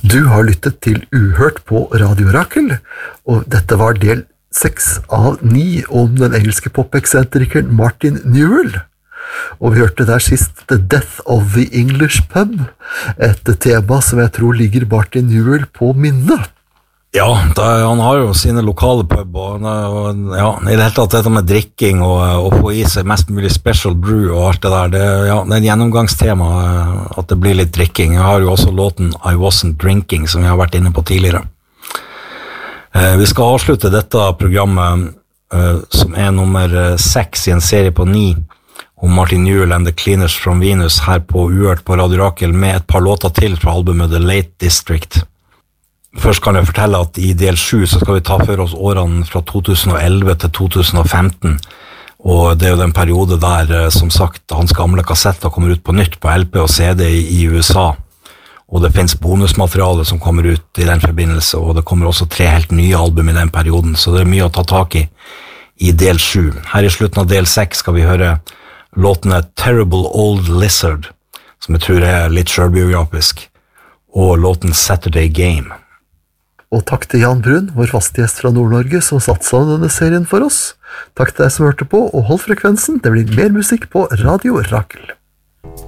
Du har lyttet til Uhørt på Radio Rakel, og dette var del 6 av 9 om den engelske pop-eksentrikeren Martin Newell. Og vi hørte der sist The Death of the English Pub, et tema som jeg tror ligger Martin Newell på minnet. Ja, han har jo sine lokale pub, og ja, i det hele tatt dette med drikking og få i seg mest mulig special brew og alt det der, det er en gjennomgangstema at det blir litt drikking. Jeg har jo også låten I Wasn't Drinking, som jeg har vært inne på tidligere. Vi skal avslutte dette programmet, som er nummer 6 i en serie på 9, om Martin Newell and the Cleaners from Venus, her på Uhørt på Radio Rakel, med et par låter til fra albumet The Late District. Først kan jeg fortelle at i del 7 så skal vi ta for oss årene fra 2011 til 2015, og det er jo den periode der, som sagt, hans gamle kassetter kommer ut på nytt på LP og CD i USA, og det finnes bonusmateriale som kommer ut i den forbindelse, og det kommer også 3 helt nye album i den perioden, så det er mye å ta tak i del 7. Her i slutten av del 6 skal vi høre låtene Terrible Old Lizard, som jeg tror er litt selvbiografisk, og låten Saturday Game. Og takk til Jan Brun, vår faste gjest fra Nord-Norge, som satt sammen denne serien for oss. Takk til deg som hørte på, og hold frekvensen, det blir mer musikk på Radio Rakel.